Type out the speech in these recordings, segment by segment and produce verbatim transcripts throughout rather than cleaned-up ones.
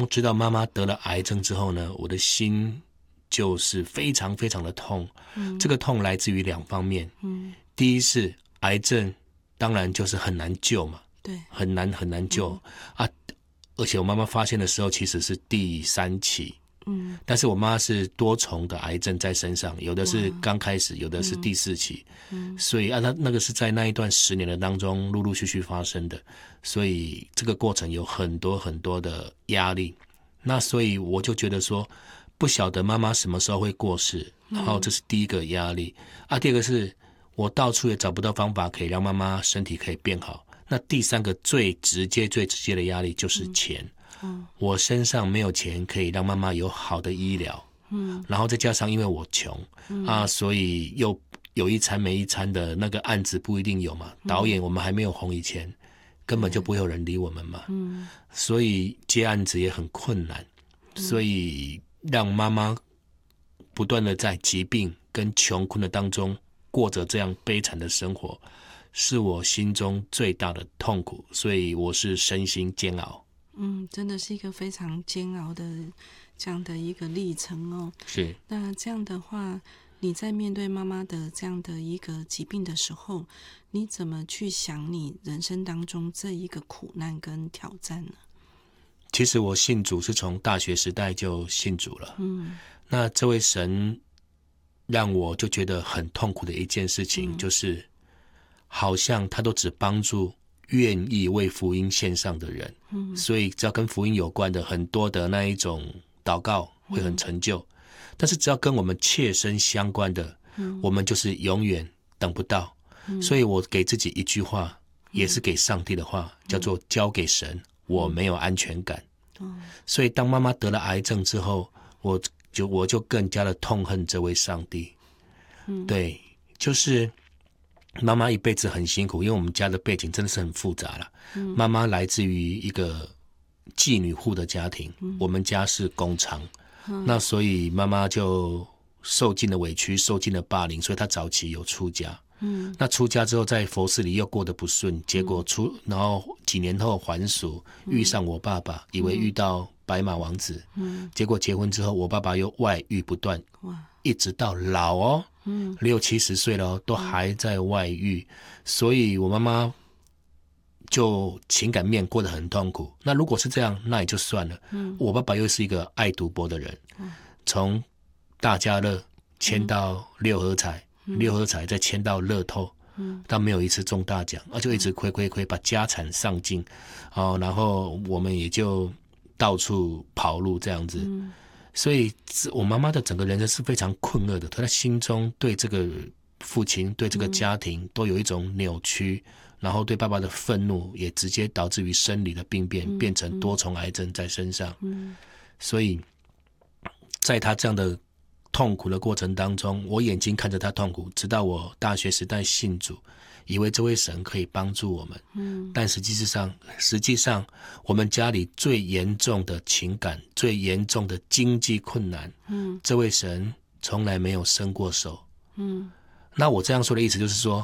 知道妈妈得了癌症之后呢，我的心就是非常非常的痛。嗯，这个痛来自于两方面。嗯，第一是癌症，当然就是很难救嘛， 对， 很难很难救、嗯、啊。而且我妈妈发现的时候其实是第三期。嗯，但是我妈是多重的癌症在身上，有的是刚开始，有的是第四期。嗯，所以啊，她那个是在那一段十年的当中陆陆续续发生的，所以这个过程有很多很多的压力。那所以我就觉得说，不晓得妈妈什么时候会过世，然后这是第一个压力、嗯、啊。第二个是我到处也找不到方法可以让妈妈身体可以变好。那第三个最直接最直接的压力就是钱。嗯嗯、我身上没有钱可以让妈妈有好的医疗，嗯，然后再加上因为我穷、嗯、啊，所以又有一餐没一餐的那个案子不一定有嘛。导演我们还没有红以前，根本就不会有人理我们嘛，嗯，所以接案子也很困难，所以让妈妈不断的在疾病跟穷困的当中过着这样悲惨的生活，是我心中最大的痛苦，所以我是身心煎熬。 嗯，真的是一个非常煎熬的这样的一个历程哦。 是。 那这样的话，你在面对妈妈的这样的一个疾病的时候，你怎么去想你人生当中这一个苦难跟挑战呢？ 其实我信主是从大学时代就信主了。嗯，那这位神让我就觉得很痛苦的一件事情、嗯、就是好像他都只帮助愿意为福音献上的人，嗯，所以只要跟福音有关的很多的那一种祷告会很成就、嗯、但是只要跟我们切身相关的、嗯、我们就是永远等不到、嗯、所以我给自己一句话、嗯、也是给上帝的话、嗯、叫做交给神，我没有安全感、嗯、所以当妈妈得了癌症之后，我就我就更加的痛恨这位上帝、嗯、对，就是妈妈一辈子很辛苦，因为我们家的背景真的是很复杂啦、嗯、妈妈来自于一个妓女户的家庭、嗯、我们家是工厂、嗯、那所以妈妈就受尽了委屈，受尽了霸凌，所以她早期有出家。嗯，那出家之后在佛寺里又过得不顺，结果出、嗯、然后几年后还俗，遇上我爸爸、嗯、以为遇到白马王子、嗯、结果结婚之后我爸爸又外遇不断，哇，一直到老哦，嗯，六七十岁了、哦、都还在外遇、嗯、所以我妈妈就情感面过得很痛苦。那如果是这样那也就算了、嗯、我爸爸又是一个爱赌博的人，从大家乐签到六合彩、嗯、六合彩再签到乐透，嗯，但没有一次中大奖，啊，就一直亏亏亏，把家产上尽，哦，然后我们也就到处跑路这样子。嗯，所以我妈妈的整个人生是非常困厄的，她心中对这个父亲对这个家庭都有一种扭曲、嗯、然后对爸爸的愤怒也直接导致于生理的病变、嗯、变成多重癌症在身上、嗯、所以在她这样的痛苦的过程当中，我眼睛看着她痛苦，直到我大学时代信主，以为这位神可以帮助我们、嗯、但实际上实际上我们家里最严重的情感最严重的经济困难、嗯、这位神从来没有伸过手、嗯、那我这样说的意思就是说，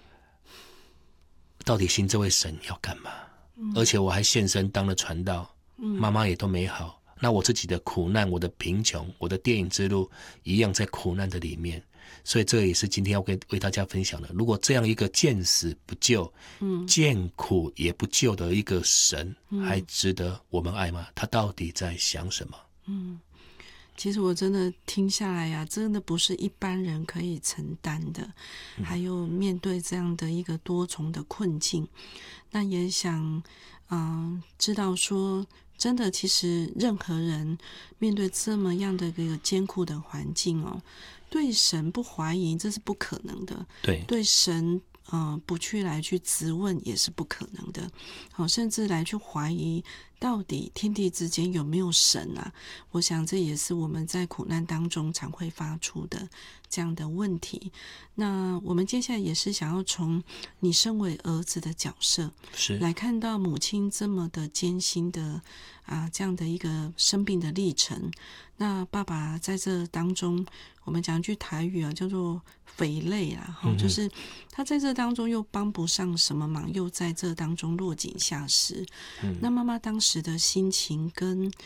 到底信这位神要干嘛、嗯、而且我还现身当了传道、嗯、妈妈也都没好，那我自己的苦难，我的贫穷，我的电影之路一样在苦难的里面。所以这也是今天要跟为大家分享的，如果这样一个见死不救、嗯、见苦也不救的一个神、嗯、还值得我们爱吗？他到底在想什么？ 嗯，其实我真的听下来呀、啊，真的不是一般人可以承担的、嗯、还有面对这样的一个多重的困境，那也想嗯、呃，知道说真的其实任何人面对这么样的一个艰苦的环境哦，对神不怀疑这是不可能的， 对对神呃不去来去质问也是不可能的，好，甚至来去怀疑到底天地之间有没有神啊？我想这也是我们在苦难当中常会发出的这样的问题。那我们接下来也是想要从你身为儿子的角色是来看到母亲这么的艰辛的啊这样的一个生病的历程。那爸爸在这当中，我们讲句台语啊，叫做匪类啦、嗯、就是他在这当中又帮不上什么忙，又在这当中落井下石、嗯、那妈妈当时的心情跟